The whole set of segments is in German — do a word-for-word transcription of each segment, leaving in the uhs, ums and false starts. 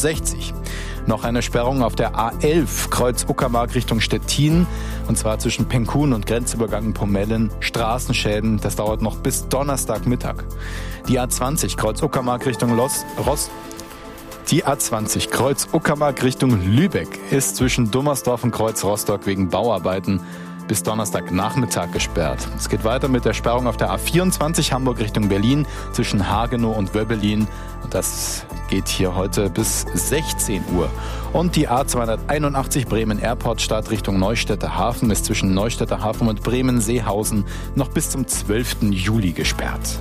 fünfundsechzig. Noch eine Sperrung auf der A elf, Kreuz Uckermark Richtung Stettin, und zwar zwischen Penkun und Grenzübergang Pomellen. Straßenschäden, das dauert noch bis Donnerstagmittag. Die A zwanzig, Kreuz Uckermark Richtung Los, Rost. Die A zwanzig, Kreuz Uckermark Richtung Lübeck, ist zwischen Dummersdorf und Kreuz Rostock wegen Bauarbeiten bis Donnerstagnachmittag gesperrt. Es geht weiter mit der Sperrung auf der A vierundzwanzig, Hamburg Richtung Berlin, zwischen Hagenow und Wöbbelin. Das geht hier heute bis sechzehn Uhr. Und die A zweihunderteinundachtzig, Bremen Airport Stadt Richtung Neustädter Hafen, ist zwischen Neustädter Hafen und Bremen-Seehausen noch bis zum zwölften Juli gesperrt.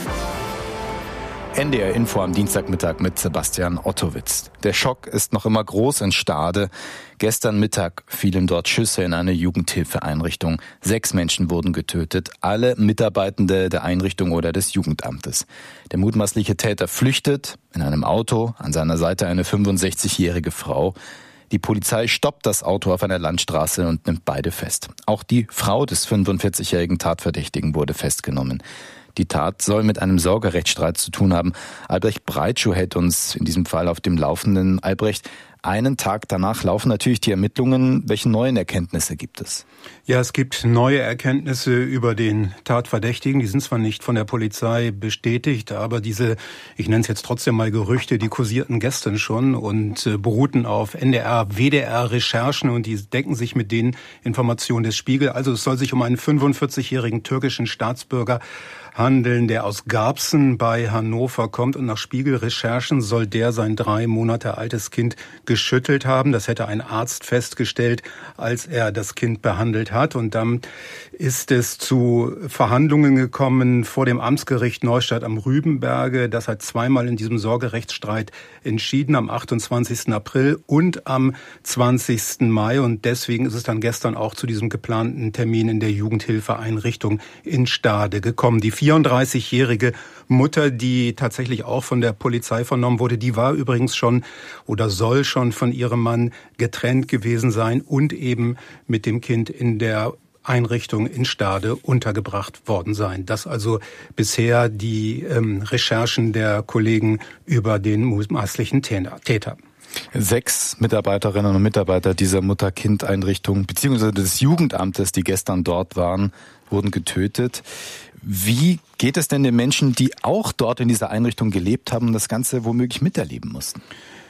N D R Info am Dienstagmittag mit Sebastian Ottowitz. Der Schock ist noch immer groß in Stade. Gestern Mittag fielen dort Schüsse in eine Jugendhilfeeinrichtung. Sechs Menschen wurden getötet, alle Mitarbeitende der Einrichtung oder des Jugendamtes. Der mutmaßliche Täter flüchtet in einem Auto, an seiner Seite eine fünfundsechzigjährige Frau. Die Polizei stoppt das Auto auf einer Landstraße und nimmt beide fest. Auch die Frau des fünfundvierzigjährigen Tatverdächtigen wurde festgenommen. Die Tat soll mit einem Sorgerechtsstreit zu tun haben. Albrecht Breitschuh hält uns in diesem Fall auf dem Laufenden. Albrecht, einen Tag danach laufen natürlich die Ermittlungen. Welche neuen Erkenntnisse gibt es? Ja, es gibt neue Erkenntnisse über den Tatverdächtigen. Die sind zwar nicht von der Polizei bestätigt, aber diese, ich nenne es jetzt trotzdem mal Gerüchte, die kursierten gestern schon und äh, beruhten auf N D R, W D R-Recherchen und die decken sich mit den Informationen des Spiegel. Also es soll sich um einen fünfundvierzigjährigen türkischen Staatsbürger handeln, der aus Garbsen bei Hannover kommt, und nach Spiegelrecherchen soll der sein drei Monate altes Kind geschüttelt haben. Das hätte ein Arzt festgestellt, als er das Kind behandelt hat. Und dann ist es zu Verhandlungen gekommen vor dem Amtsgericht Neustadt am Rübenberge. Das hat zweimal in diesem Sorgerechtsstreit entschieden, am achtundzwanzigsten April und am zwanzigsten Mai. Und deswegen ist es dann gestern auch zu diesem geplanten Termin in der Jugendhilfeeinrichtung in Stade gekommen. Die vierunddreißigjährige Mutter, die tatsächlich auch von der Polizei vernommen wurde, die war übrigens schon oder soll schon von ihrem Mann getrennt gewesen sein und eben mit dem Kind in der Einrichtung in Stade untergebracht worden sein. Das also bisher die ähm, Recherchen der Kollegen über den mutmaßlichen Täter. Sechs Mitarbeiterinnen und Mitarbeiter dieser Mutter-Kind-Einrichtung bzw. des Jugendamtes, die gestern dort waren, wurden getötet. Wie geht es denn den Menschen, die auch dort in dieser Einrichtung gelebt haben und das Ganze womöglich miterleben mussten?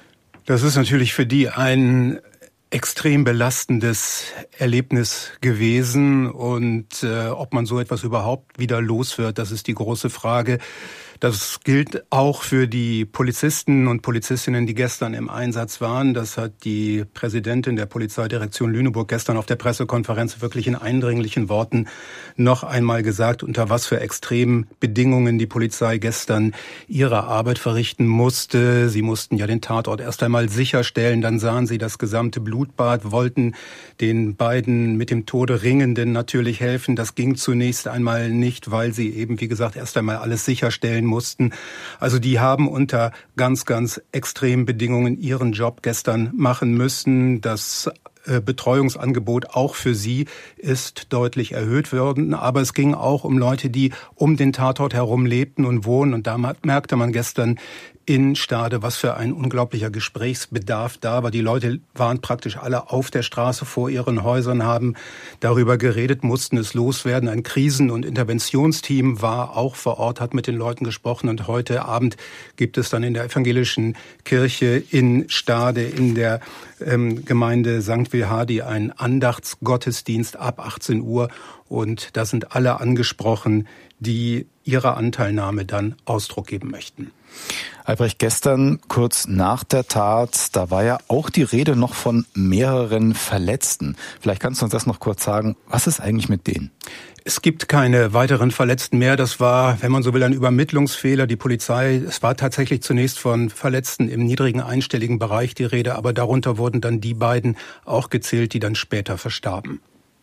Das ist natürlich für die ein extrem belastendes Erlebnis gewesen und äh, ob man so etwas überhaupt wieder los wird, das ist die große Frage. Das gilt auch für die Polizisten und Polizistinnen, die gestern im Einsatz waren. Das hat die Präsidentin der Polizeidirektion Lüneburg gestern auf der Pressekonferenz wirklich in eindringlichen Worten noch einmal gesagt, unter was für extremen Bedingungen die Polizei gestern ihre Arbeit verrichten musste. Sie mussten ja den Tatort erst einmal sicherstellen, dann sahen sie das gesamte Blutbad, wollten den beiden mit dem Tode Ringenden natürlich helfen. Das ging zunächst einmal nicht, weil sie eben, wie gesagt, erst einmal alles sicherstellen mussten. Also die haben unter ganz, ganz extremen Bedingungen ihren Job gestern machen müssen. Das Betreuungsangebot auch für sie ist deutlich erhöht worden. Aber es ging auch um Leute, die um den Tatort herum lebten und wohnen. Und da merkte man gestern in Stade, was für ein unglaublicher Gesprächsbedarf da war. Die Leute waren praktisch alle auf der Straße vor ihren Häusern, haben darüber geredet, mussten es loswerden. Ein Krisen- und Interventionsteam war auch vor Ort, hat mit den Leuten gesprochen. Und heute Abend gibt es dann in der evangelischen Kirche in Stade in der ähm, Gemeinde Sankt Wilhardi einen Andachtsgottesdienst ab achtzehn Uhr. Und da sind alle angesprochen, die ihrer Anteilnahme dann Ausdruck geben möchten. Albrecht, gestern kurz nach der Tat, da war ja auch die Rede noch von mehreren Verletzten. Vielleicht kannst du uns das noch kurz sagen. Was ist eigentlich mit denen? Es gibt keine weiteren Verletzten mehr. Das war, wenn man so will, ein Übermittlungsfehler. Die Polizei, es war tatsächlich zunächst von Verletzten im niedrigen einstelligen Bereich die Rede, aber darunter wurden dann die beiden auch gezählt, die dann später verstarben.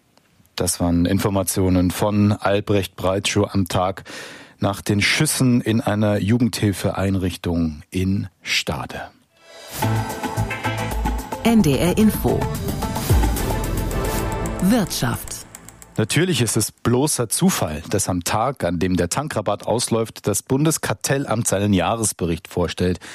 Das waren Informationen von Albrecht Breitschuh am Tag nach den Schüssen in einer Jugendhilfeeinrichtung in Stade. N D R Info. Wirtschaft. Natürlich ist es bloßer Zufall, dass am Tag, an dem der Tankrabatt ausläuft, das Bundeskartellamt seinen Jahresbericht vorstellt.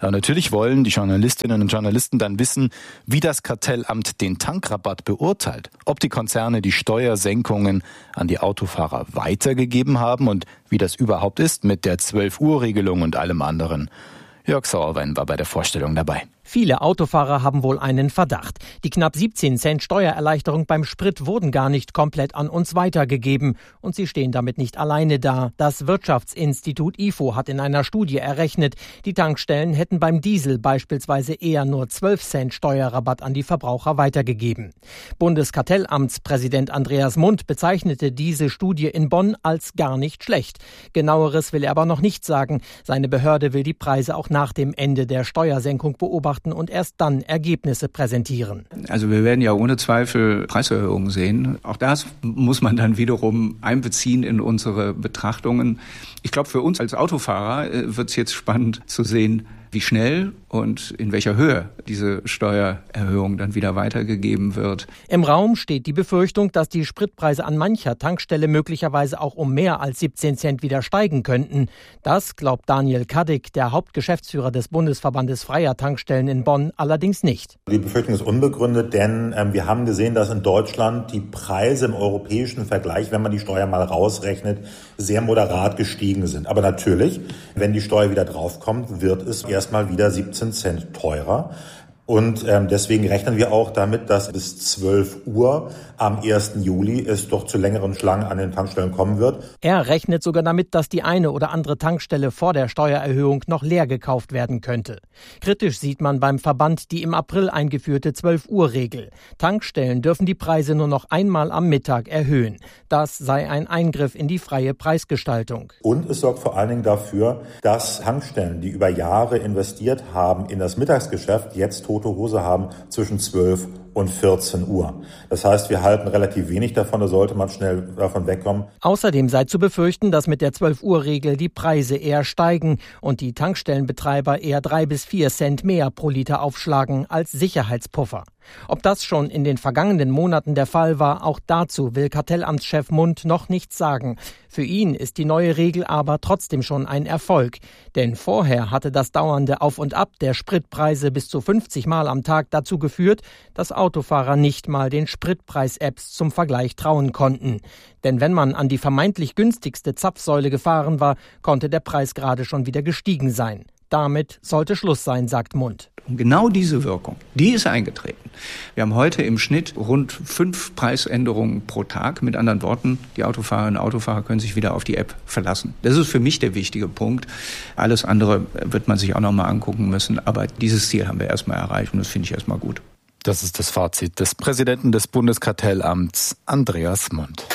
Ja, natürlich wollen die Journalistinnen und Journalisten dann wissen, wie das Kartellamt den Tankrabatt beurteilt. Ob die Konzerne die Steuersenkungen an die Autofahrer weitergegeben haben und wie das überhaupt ist mit der zwölf-Uhr-Regelung und allem anderen. Jörg Sauerwein war bei der Vorstellung dabei. Viele Autofahrer haben wohl einen Verdacht. Die knapp siebzehn Cent Steuererleichterung beim Sprit wurden gar nicht komplett an uns weitergegeben. Und sie stehen damit nicht alleine da. Das Wirtschaftsinstitut I F O hat in einer Studie errechnet, die Tankstellen hätten beim Diesel beispielsweise eher nur zwölf Cent Steuerrabatt an die Verbraucher weitergegeben. Bundeskartellamtspräsident Andreas Mundt bezeichnete diese Studie in Bonn als gar nicht schlecht. Genaueres will er aber noch nicht sagen. Seine Behörde will die Preise auch nach dem Ende der Steuersenkung beobachten und erst dann Ergebnisse präsentieren. Also wir werden ja ohne Zweifel Preiserhöhungen sehen. Auch das muss man dann wiederum einbeziehen in unsere Betrachtungen. Ich glaube, für uns als Autofahrer wird es jetzt spannend zu sehen, wie schnell und in welcher Höhe diese Steuererhöhung dann wieder weitergegeben wird. Im Raum steht die Befürchtung, dass die Spritpreise an mancher Tankstelle möglicherweise auch um mehr als siebzehn Cent wieder steigen könnten. Das glaubt Daniel Kaddick, der Hauptgeschäftsführer des Bundesverbandes freier Tankstellen in Bonn, allerdings nicht. Die Befürchtung ist unbegründet, denn äh, wir haben gesehen, dass in Deutschland die Preise im europäischen Vergleich, wenn man die Steuer mal rausrechnet, sehr moderat gestiegen sind. Aber natürlich, wenn die Steuer wieder draufkommt, wird es erstmal wieder siebzehn Cent teurer. Und ähm, deswegen rechnen wir auch damit, dass bis zwölf Uhr am ersten Juli es doch zu längeren Schlangen an den Tankstellen kommen wird. Er rechnet sogar damit, dass die eine oder andere Tankstelle vor der Steuererhöhung noch leer gekauft werden könnte. Kritisch sieht man beim Verband die im April eingeführte zwölf-Uhr-Regel. Tankstellen dürfen die Preise nur noch einmal am Mittag erhöhen. Das sei ein Eingriff in die freie Preisgestaltung. Und es sorgt vor allen Dingen dafür, dass Tankstellen, die über Jahre investiert haben in das Mittagsgeschäft, jetzt tote Hose haben zwischen zwölf und vierzehn Uhr. Das heißt, wir halten relativ wenig davon, da sollte man schnell davon wegkommen. Außerdem sei zu befürchten, dass mit der zwölf-Uhr-Regel die Preise eher steigen und die Tankstellenbetreiber eher drei bis vier Cent mehr pro Liter aufschlagen als Sicherheitspuffer. Ob das schon in den vergangenen Monaten der Fall war, auch dazu will Kartellamtschef Mundt noch nichts sagen. Für ihn ist die neue Regel aber trotzdem schon ein Erfolg. Denn vorher hatte das dauernde Auf und Ab der Spritpreise bis zu fünfzig Mal am Tag dazu geführt, dass Autofahrer nicht mal den Spritpreis-Apps zum Vergleich trauen konnten. Denn wenn man an die vermeintlich günstigste Zapfsäule gefahren war, konnte der Preis gerade schon wieder gestiegen sein. Damit sollte Schluss sein, sagt Mundt. Und genau diese Wirkung, die ist eingetreten. Wir haben heute im Schnitt rund fünf Preisänderungen pro Tag. Mit anderen Worten, die Autofahrerinnen und Autofahrer können sich wieder auf die App verlassen. Das ist für mich der wichtige Punkt. Alles andere wird man sich auch noch mal angucken müssen. Aber dieses Ziel haben wir erstmal erreicht und das finde ich erstmal gut. Das ist das Fazit des Präsidenten des Bundeskartellamts, Andreas Mundt.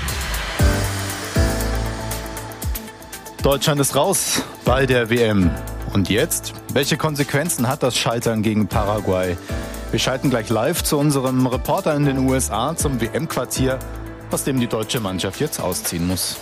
Deutschland ist raus bei der W M. Und jetzt? Welche Konsequenzen hat das Scheitern gegen Paraguay? Wir schalten gleich live zu unserem Reporter in den U S A zum W M-Quartier, aus dem die deutsche Mannschaft jetzt ausziehen muss.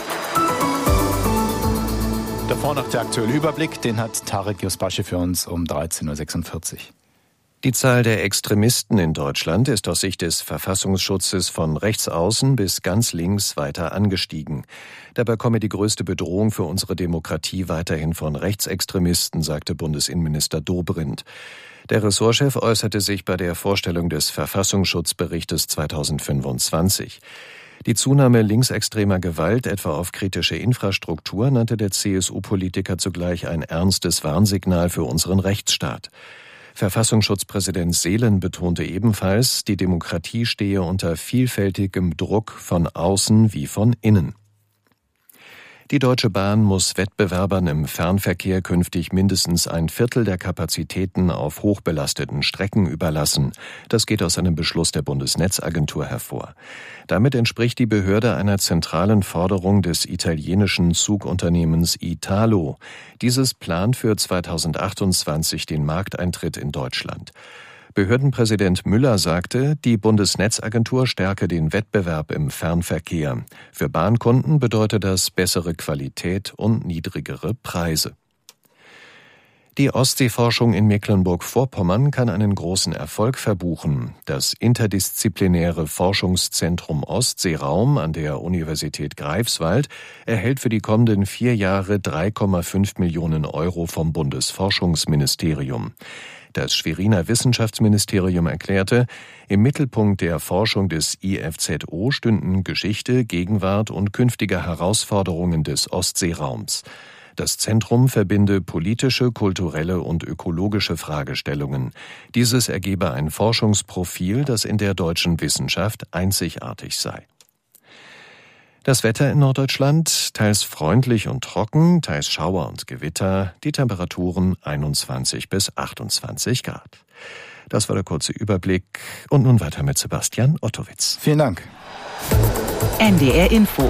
Davor noch der aktuelle Überblick, den hat Tarek Yusbashi für uns um dreizehn Uhr sechsundvierzig. Die Zahl der Extremisten in Deutschland ist aus Sicht des Verfassungsschutzes von rechts außen bis ganz links weiter angestiegen. Dabei komme die größte Bedrohung für unsere Demokratie weiterhin von Rechtsextremisten, sagte Bundesinnenminister Dobrindt. Der Ressortchef äußerte sich bei der Vorstellung des Verfassungsschutzberichtes zweitausendfünfundzwanzig. Die Zunahme linksextremer Gewalt, etwa auf kritische Infrastruktur, nannte der C S U-Politiker zugleich ein ernstes Warnsignal für unseren Rechtsstaat. Verfassungsschutzpräsident Seelen betonte ebenfalls, die Demokratie stehe unter vielfältigem Druck von außen wie von innen. Die Deutsche Bahn muss Wettbewerbern im Fernverkehr künftig mindestens ein Viertel der Kapazitäten auf hochbelasteten Strecken überlassen. Das geht aus einem Beschluss der Bundesnetzagentur hervor. Damit entspricht die Behörde einer zentralen Forderung des italienischen Zugunternehmens Italo. Dieses plant für zweitausendachtundzwanzig den Markteintritt in Deutschland. Behördenpräsident Müller sagte, die Bundesnetzagentur stärke den Wettbewerb im Fernverkehr. Für Bahnkunden bedeutet das bessere Qualität und niedrigere Preise. Die Ostseeforschung in Mecklenburg-Vorpommern kann einen großen Erfolg verbuchen. Das interdisziplinäre Forschungszentrum Ostseeraum an der Universität Greifswald erhält für die kommenden vier Jahre drei Komma fünf Millionen Euro vom Bundesforschungsministerium. Das Schweriner Wissenschaftsministerium erklärte, im Mittelpunkt der Forschung des I F Z O stünden Geschichte, Gegenwart und künftige Herausforderungen des Ostseeraums. Das Zentrum verbinde politische, kulturelle und ökologische Fragestellungen. Dieses ergebe ein Forschungsprofil, das in der deutschen Wissenschaft einzigartig sei. Das Wetter in Norddeutschland, teils freundlich und trocken, teils Schauer und Gewitter, die Temperaturen einundzwanzig bis achtundzwanzig Grad. Das war der kurze Überblick und nun weiter mit Sebastian Ottowitz. Vielen Dank. N D R Info.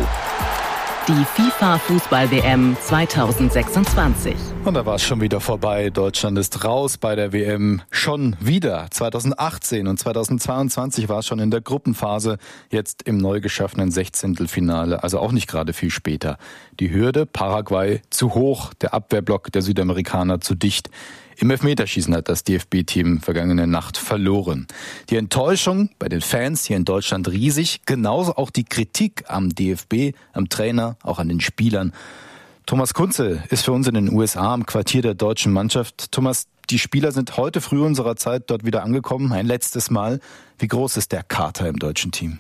Die FIFA-Fußball-W M zweitausendsechsundzwanzig. Und da war es schon wieder vorbei. Deutschland ist raus bei der W M. Schon wieder. zweitausendachtzehn und zweitausendzweiundzwanzig war es schon in der Gruppenphase. Jetzt im neu geschaffenen Sechzehntelfinale. Also auch nicht gerade viel später. Die Hürde Paraguay zu hoch. Der Abwehrblock der Südamerikaner zu dicht. Im Elfmeterschießen hat das D F B-Team vergangene Nacht verloren. Die Enttäuschung bei den Fans hier in Deutschland riesig. Genauso auch die Kritik am D F B, am Trainer, auch an den Spielern. Thomas Kunze ist für uns in den U S A am Quartier der deutschen Mannschaft. Thomas, die Spieler sind heute früh unserer Zeit dort wieder angekommen. Ein letztes Mal. Wie groß ist der Kater im deutschen Team?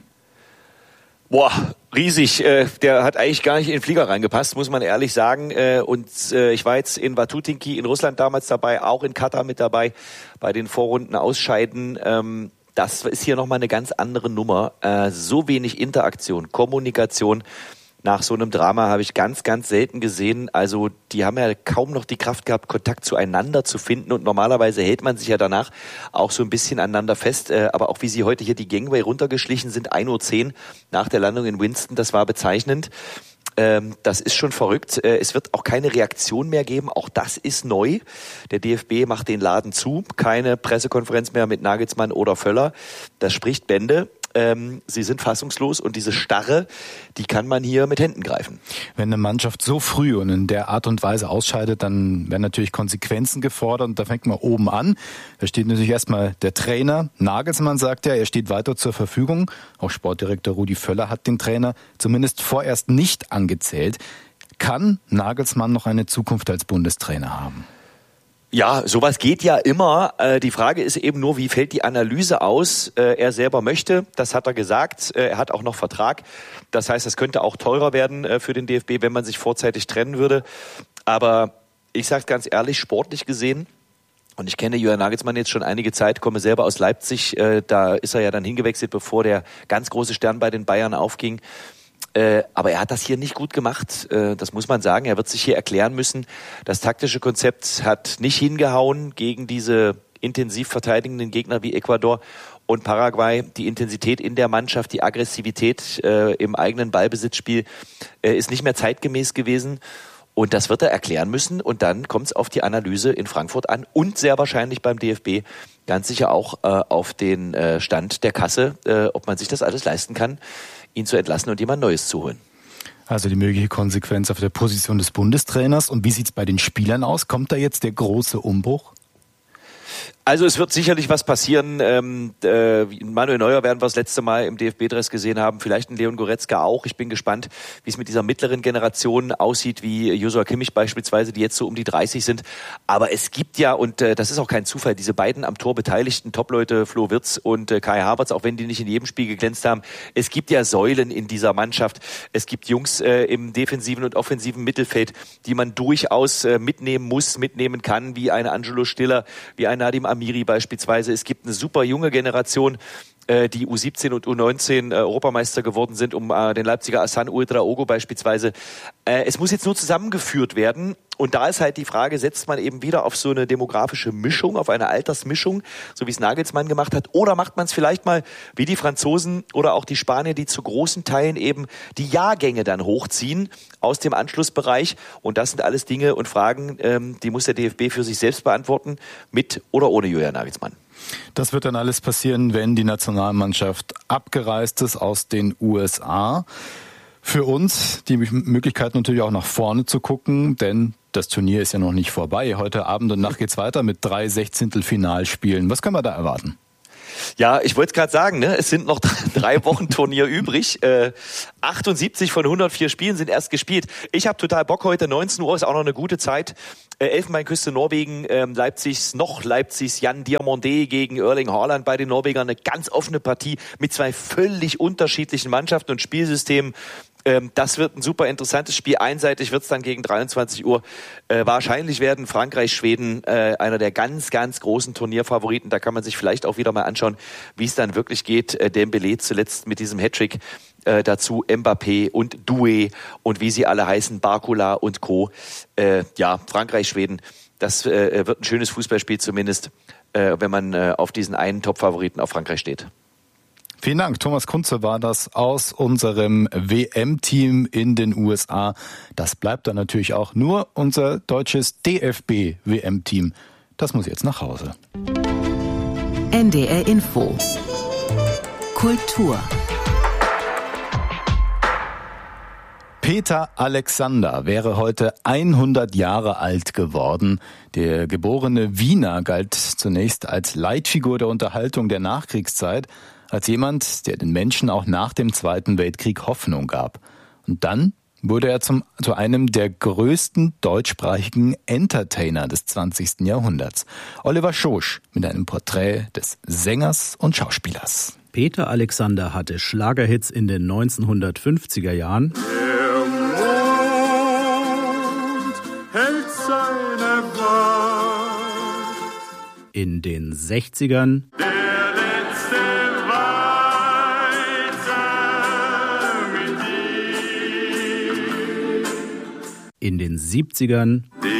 Boah, riesig. Der hat eigentlich gar nicht in den Flieger reingepasst, muss man ehrlich sagen. Und ich war jetzt in Watutinki in Russland damals dabei, auch in Katar mit dabei, bei den Vorrunden Ausscheiden. Das ist hier nochmal eine ganz andere Nummer. So wenig Interaktion, Kommunikation. Nach so einem Drama habe ich ganz, ganz selten gesehen. Also die haben ja kaum noch die Kraft gehabt, Kontakt zueinander zu finden. Und normalerweise hält man sich ja danach auch so ein bisschen aneinander fest. Aber auch wie sie heute hier die Gangway runtergeschlichen sind, ein Uhr zehn nach der Landung in Winston, das war bezeichnend. Das ist schon verrückt. Es wird auch keine Reaktion mehr geben. Auch das ist neu. Der D F B macht den Laden zu. Keine Pressekonferenz mehr mit Nagelsmann oder Völler. Das spricht Bände. Ähm, sie sind fassungslos und diese Starre, die kann man hier mit Händen greifen. Wenn eine Mannschaft so früh und in der Art und Weise ausscheidet, dann werden natürlich Konsequenzen gefordert und da fängt man oben an. Da steht natürlich erstmal der Trainer. Nagelsmann sagt ja, er steht weiter zur Verfügung. Auch Sportdirektor Rudi Völler hat den Trainer zumindest vorerst nicht angezählt. Kann Nagelsmann noch eine Zukunft als Bundestrainer haben? Ja, sowas geht ja immer. Äh, die Frage ist eben nur, wie fällt die Analyse aus? Äh, er selber möchte, das hat er gesagt. Äh, er hat auch noch Vertrag. Das heißt, es könnte auch teurer werden äh, für den D F B, wenn man sich vorzeitig trennen würde. Aber ich sage ganz ehrlich, sportlich gesehen, und ich kenne Julian Nagelsmann jetzt schon einige Zeit, komme selber aus Leipzig. Äh, da ist er ja dann hingewechselt, bevor der ganz große Stern bei den Bayern aufging. Äh, aber er hat das hier nicht gut gemacht, äh, das muss man sagen. Er wird sich hier erklären müssen. Das taktische Konzept hat nicht hingehauen gegen diese intensiv verteidigenden Gegner wie Ecuador und Paraguay. Die Intensität in der Mannschaft, die Aggressivität äh, im eigenen Ballbesitzspiel äh, ist nicht mehr zeitgemäß gewesen. Und das wird er erklären müssen. Und dann kommt es auf die Analyse in Frankfurt an und sehr wahrscheinlich beim D F B ganz sicher auch äh, auf den äh, Stand der Kasse, äh, ob man sich das alles leisten kann, ihn zu entlassen und jemand Neues zu holen. Also die mögliche Konsequenz auf der Position des Bundestrainers. Und wie sieht es bei den Spielern aus? Kommt da jetzt der große Umbruch? Also es wird sicherlich was passieren. Ähm, äh, Manuel Neuer werden wir das letzte Mal im D F B-Dress gesehen haben. Vielleicht ein Leon Goretzka auch. Ich bin gespannt, wie es mit dieser mittleren Generation aussieht, wie Joshua Kimmich beispielsweise, die jetzt so um die dreißig sind. Aber es gibt ja, und äh, das ist auch kein Zufall, diese beiden am Tor beteiligten Top-Leute, Flo Wirtz und äh, Kai Havertz, auch wenn die nicht in jedem Spiel geglänzt haben. Es gibt ja Säulen in dieser Mannschaft. Es gibt Jungs äh, im defensiven und offensiven Mittelfeld, die man durchaus äh, mitnehmen muss, mitnehmen kann, wie ein Angelo Stiller, wie ein Nadim Amiri beispielsweise. Es gibt eine super junge Generation, äh, die U siebzehn und U neunzehn äh, Europameister geworden sind, um äh, den Leipziger Hassan Ouedraogo beispielsweise. Äh, es muss jetzt nur zusammengeführt werden. Und da ist halt die Frage, setzt man eben wieder auf so eine demografische Mischung, auf eine Altersmischung, so wie es Nagelsmann gemacht hat, oder macht man es vielleicht mal wie die Franzosen oder auch die Spanier, die zu großen Teilen eben die Jahrgänge dann hochziehen aus dem Anschlussbereich. Und das sind alles Dinge und Fragen, ähm, die muss der D F B für sich selbst beantworten, mit oder ohne Julian Nagelsmann. Das wird dann alles passieren, wenn die Nationalmannschaft abgereist ist aus den U S A. Für uns die Möglichkeit natürlich auch nach vorne zu gucken, denn das Turnier ist ja noch nicht vorbei. Heute Abend und Nacht geht's weiter mit drei Sechzehntelfinalspielen. Was können wir da erwarten? Ja, ich wollte es gerade sagen, ne? Es sind noch drei Wochen Turnier übrig. Äh, achtundsiebzig von hundertvier Spielen sind erst gespielt. Ich habe total Bock heute. neunzehn Uhr ist auch noch eine gute Zeit. Äh, Elfenbeinküste Norwegen, äh, Leipzigs, noch Leipzigs Jan Diamandé gegen Erling Haaland bei den Norwegern. Eine ganz offene Partie mit zwei völlig unterschiedlichen Mannschaften und Spielsystemen. Das wird ein super interessantes Spiel. Einseitig wird es dann gegen dreiundzwanzig Uhr äh, wahrscheinlich werden. Frankreich, Schweden, äh, einer der ganz, ganz großen Turnierfavoriten. Da kann man sich vielleicht auch wieder mal anschauen, wie es dann wirklich geht. Äh, Dembélé zuletzt mit diesem Hattrick, äh, dazu Mbappé und Doué und wie sie alle heißen, Barcola und Co. Äh, ja, Frankreich, Schweden. Das äh, wird ein schönes Fußballspiel zumindest, äh, wenn man äh, auf diesen einen Top-Favoriten auf Frankreich steht. Vielen Dank. Thomas Kunze war das aus unserem W M-Team in den U S A. Das bleibt dann natürlich auch nur unser deutsches D F B-W M-Team. Das muss jetzt nach Hause. N D R Info. Kultur. Peter Alexander wäre heute hundert Jahre alt geworden. Der geborene Wiener galt zunächst als Leitfigur der Unterhaltung der Nachkriegszeit, als jemand, der den Menschen auch nach dem Zweiten Weltkrieg Hoffnung gab. Und dann wurde er zum, zu einem der größten deutschsprachigen Entertainer des zwanzigsten Jahrhunderts. Oliver Schosch mit einem Porträt des Sängers und Schauspielers. Peter Alexander hatte Schlagerhits in den neunzehnhundertfünfziger Jahren. Der Mond hält seine Wacht. In den sechzigern. Der letzte Walzer mit dir. In den siebzigern.